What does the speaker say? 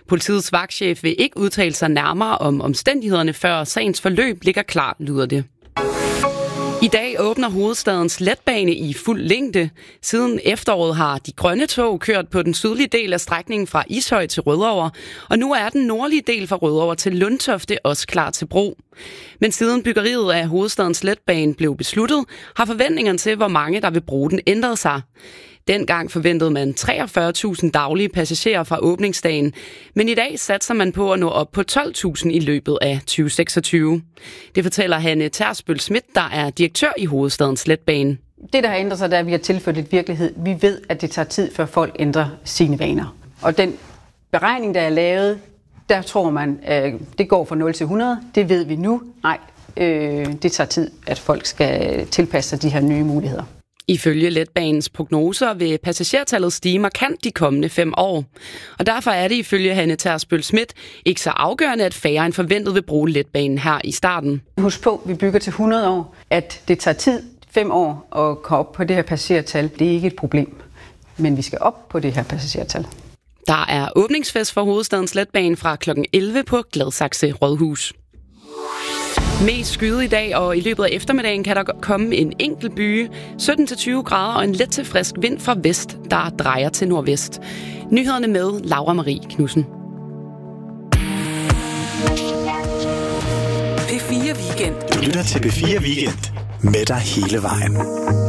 Politiets vagtchef vil ikke udtale sig nærmere om omstændighederne, før sagens forløb ligger klar, lyder det. I dag åbner hovedstadens letbane i fuld længde. Siden efteråret har de grønne tog kørt på den sydlige del af strækningen fra Ishøj til Rødovre, og nu er den nordlige del fra Rødovre til Lundtofte også klar til brug. Men siden byggeriet af hovedstadens letbane blev besluttet, har forventningerne til, hvor mange der vil bruge den, ændret sig. Dengang forventede man 43.000 daglige passagerer fra åbningsdagen, men i dag satser man på at nå op på 12.000 i løbet af 2026. Det fortæller Hanne Tersbøl Schmidt, der er direktør i hovedstadens letbane. Det, der har ændret sig, er, at vi har tilført lidt virkelighed. Vi ved, at det tager tid, før folk ændrer sine vaner. Og den beregning, der er lavet, der tror man, at det går fra 0 til 100. Det ved vi nu. Nej, det tager tid, at folk skal tilpasse sig de her nye muligheder. Ifølge letbanens prognoser vil passagertallet stige markant de kommende 5 år. Og derfor er det ifølge Hanne Tersbøl Schmidt ikke så afgørende, at færre end forventet vil bruge letbanen her i starten. Husk på, vi bygger til 100 år. At det tager tid, 5 år, at komme op på det her passagertal, det er ikke et problem. Men vi skal op på det her passagertal. Der er åbningsfest for hovedstadens letbane fra kl. 11 på Gladsaxe Rådhus. Mest skyde i dag, og i løbet af eftermiddagen kan der komme en enkelt byge, 17-20 grader og en let til frisk vind fra vest, der drejer til nordvest. Nyhederne med Laura Marie Knudsen. P4 Weekend. Du lytter til P4 Weekend med dig hele vejen.